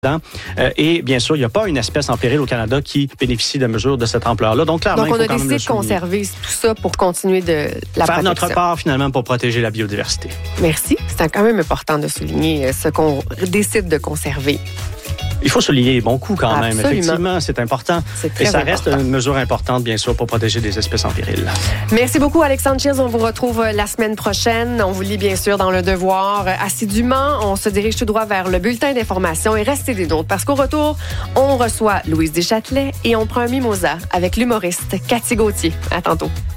Et bien sûr, il n'y a pas une espèce en péril au Canada qui bénéficie de mesures de cette ampleur-là. Donc, clairement, on a décidé de conserver tout ça pour continuer de la faire protection. notre part, finalement, pour protéger la biodiversité. Merci. C'est quand même important de souligner ce qu'on décide de conserver. Il faut souligner les bons coups quand même. Absolument. Effectivement, c'est important. C'est très Et ça important. reste une mesure importante, bien sûr, pour protéger des espèces en péril. Merci beaucoup, Alexandre Shields. On vous retrouve la semaine prochaine. On vous lit, bien sûr, dans Le Devoir assidûment. On se dirige tout droit vers le bulletin d'information et restez des nôtres parce qu'au retour, on reçoit Louise Deschâtelet et on prend un mimosa avec l'humoriste Cathy Gauthier. À tantôt.